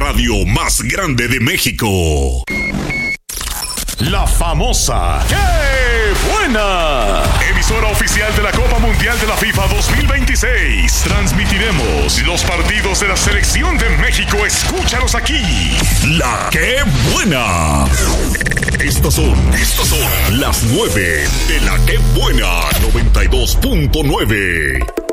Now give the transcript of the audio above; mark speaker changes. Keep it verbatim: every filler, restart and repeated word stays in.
Speaker 1: radio más grande de México. La famosa ¡Qué buena! Emisora oficial de la Copa Mundial de la FIFA dos mil veintiséis. Transmitiremos los partidos de la Selección de México. Escúchalos aquí. La ¡Qué buena! Estos son, estos son las nueve de la ¡Qué buena! noventa y dos punto nueve.